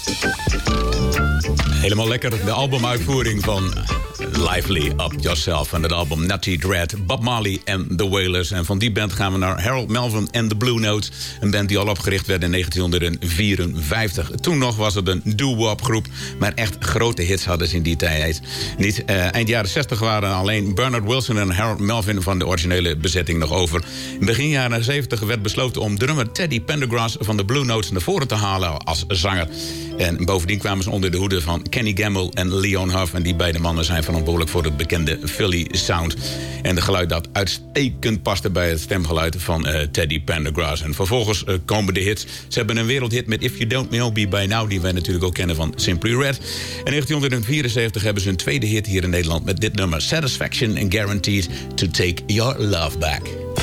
Helemaal lekker, de albumuitvoering van Lively Up Yourself. En het album Natty Dread, Bob Marley en The Wailers. En van die band gaan we naar Harold Melvin en The Blue Notes. Een band die al opgericht werd in 1954. Toen nog was het een doo-wop groep, maar echt grote hits hadden ze in die tijd niet. Eind jaren 60 waren alleen Bernard Wilson en Harold Melvin van de originele bezetting nog over. In begin jaren 70 werd besloten om drummer Teddy Pendergrass van The Blue Notes naar voren te halen als zanger. En bovendien kwamen ze onder de hoede van Kenny Gamble en Leon Huff. En die beide mannen zijn verantwoordelijk voor het bekende Philly Sound. En de geluid dat uitstekend paste bij het stemgeluid van Teddy Pendergrass. En vervolgens komen de hits. Ze hebben een wereldhit met If You Don't Know Me By Now, die wij natuurlijk ook kennen van Simply Red. In 1974 hebben ze een tweede hit hier in Nederland met dit nummer Satisfaction and Guaranteed to Take Your Love Back.